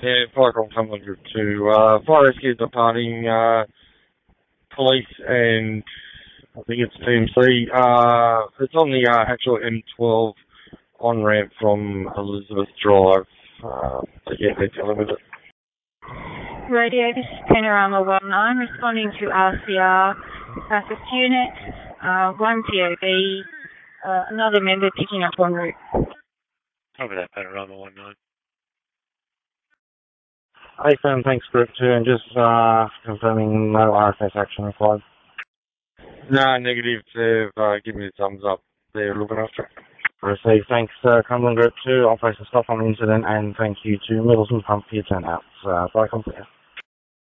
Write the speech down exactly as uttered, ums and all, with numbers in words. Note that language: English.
Yeah, Firecom Cumberland Group two. Uh, fire rescue departing, uh, police and I think it's Team C. Uh, it's on the uh, actual M twelve on-ramp from Elizabeth Drive. Uh, so yeah, they're dealing with it. Radio, this is Panorama one nine, responding to R C R, Traffic Unit, uh, one P O B, uh, another member picking up en route. Over that, Panorama one nine. A F M, thanks Group two, and just uh, confirming no R F S action required. No, negative. They've uh, given me a thumbs up. They're looking after it. Received. Thanks, uh, Cumberland Group two. I'll place a stop on the incident, and thank you to Middleton Pump for your turnout. Uh, bye, Company.